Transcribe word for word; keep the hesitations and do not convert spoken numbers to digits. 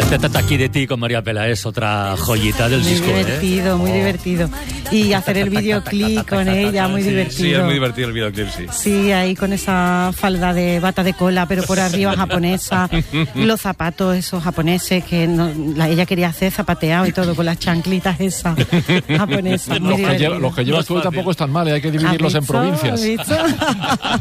Este Tataki de ti con María Pela es otra joyita del muy disco. Muy divertido, ¿eh? muy oh. divertido. Y hacer el videoclip con ella, muy sí, divertido. Sí, es muy divertido el videoclip, sí. Sí, ahí con esa falda de bata de cola, pero por arriba japonesa. Los zapatos esos japoneses que no, la, ella quería hacer zapateado y todo, con las chanclitas esas japonesas. Muy Los que, divertido. lleva, los que llevas No es tú fácil. tampoco están mal, ¿eh? Hay que dividirlos en ¿Has visto? provincias. ¿Has visto?